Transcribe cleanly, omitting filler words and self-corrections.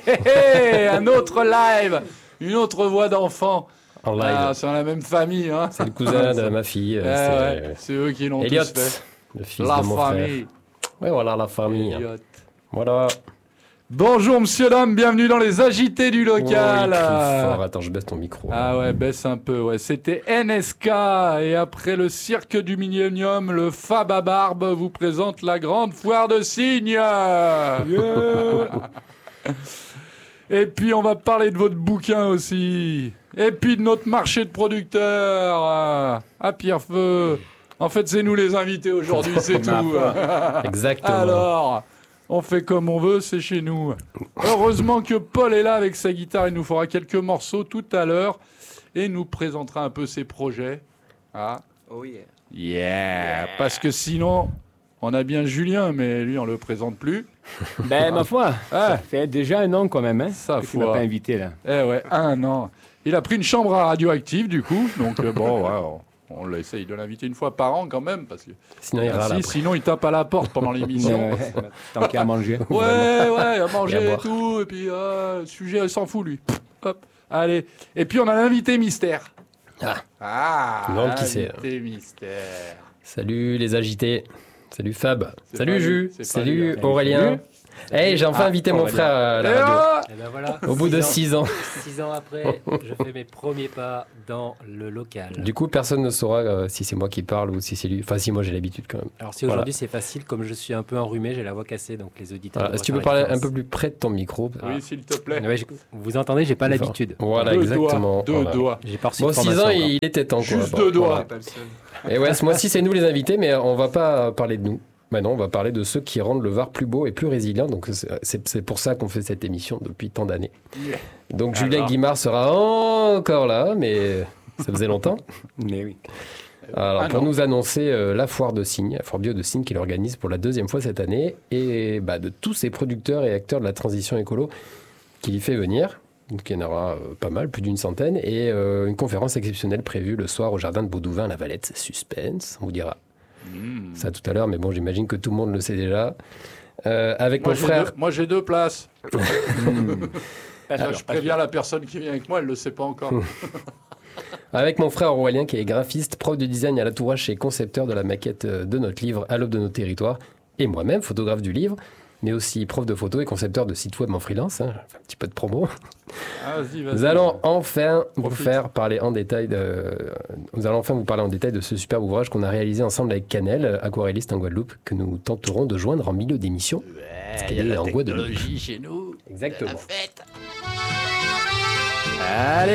Un autre live, une autre voix d'enfant. En live. C'est dans la même famille. Hein. C'est le cousin de ma fille. C'est eux qui l'ont Elliot, tous fait. le fils La de mon famille. frère. Ouais, voilà, la famille. Elliot. Voilà. Bonjour monsieur dame, bienvenue dans les agités du Oh, local. il crie fort. Attends, je baisse ton micro. Ah ouais, baisse un peu. Ouais. C'était NSK et après le cirque du Millennium, le Fab à barbe vous présente la grande foire de Signes. Yeah. Et puis on va parler de votre bouquin aussi. Et puis de notre marché de producteurs à Pierrefeu. En fait, c'est nous les invités aujourd'hui, c'est tout. Exactement. Alors, on fait comme on veut, c'est chez nous. Heureusement que Paul est là avec sa guitare. Il nous fera quelques morceaux tout à l'heure et nous présentera un peu ses projets. Ah. Oh yeah. Yeah. Parce que sinon, on a bien Julien, mais lui, on le présente plus. Ben, ma foi, Ah. ça fait déjà un an quand même, hein, Ça que tu m'as foi. pas invité, là. Eh ouais, 1 an. Il a pris une chambre à radioactive, du coup. Donc, bon, ouais, on l'essaye de l'inviter une fois par an quand même. Parce que Sinon, il Ah, râle si, après. sinon, il tape à la porte pendant l'émission. Tant qu'il y a à manger. Ouais, à Et à manger et boire. tout. Et puis, le sujet, il s'en fout, lui. Hop, allez. Et puis, on a l'invité mystère. Ah, Non, qui c'est, l'invité mystère. Salut les agités. Salut Fab. C'est Salut pas Jus. lui, c'est pas Salut lui. Aurélien. Salut. Hey, j'ai enfin invité mon Aurélien. frère à Et la radio. là, Et ben voilà, Au bout de 6 ans. 6 ans après, je fais mes premiers pas dans le local. Du coup, personne ne saura si c'est moi qui parle ou si c'est lui. Enfin, si moi j'ai l'habitude quand même. Alors si aujourd'hui c'est facile, comme je suis un peu enrhumé, j'ai la voix cassée, donc les auditeurs... Voilà. devraient Si tu peux faire parler la un peu différence. plus près de ton micro. oui, s'il te plaît. Ouais, vous entendez, j'ai pas l'habitude. Voilà, Deux exactement. doigts, deux Voilà. doigts. J'ai pas reçu Bon, de 6 formation ans, encore. il était temps. Juste quoi. deux doigts. Voilà. Pas le seul. Et ouais, ce mois-ci, c'est nous les invités, mais on va pas parler de nous. Maintenant, on va parler de ceux qui rendent le Var plus beau et plus résilient. Donc, c'est pour ça qu'on fait cette émission depuis tant d'années. Yeah. Donc, Alors. Julien Guimard sera encore là, mais ça faisait longtemps. Mais oui. Alors, Ah pour non. nous annoncer la foire de Signes, la foire bio de Signes qu'il organise pour la 2e fois cette année, et de tous ces producteurs et acteurs de la transition écolo qu'il y fait venir. Donc, il y en aura pas mal, plus d'une centaine, et une conférence exceptionnelle prévue le soir au jardin de Baudouin à la Valette. Suspense, on vous dira ça tout à l'heure, mais bon, j'imagine que tout le monde le sait déjà. Avec mon frère. Moi, j'ai 2 places. Alors, Je préviens la personne qui vient avec moi, elle le sait pas encore. Avec mon frère Aurélien, qui est graphiste, prof de design à la Tourache et concepteur de la maquette de notre livre À l'aube de nos territoires, et moi-même, photographe du livre, mais aussi prof de photo et concepteur de site web en freelance. Hein, un petit peu de promo. Ah, vas-y, vas-y. Nous allons enfin vous Profite. faire parler en détail nous allons enfin vous parler en détail de ce superbe ouvrage qu'on a réalisé ensemble avec Canel, aquarelliste en Guadeloupe, que nous tenterons de joindre en milieu d'émission. Parce qu'elle est en Guadeloupe. chez nous. Exactement. Allez,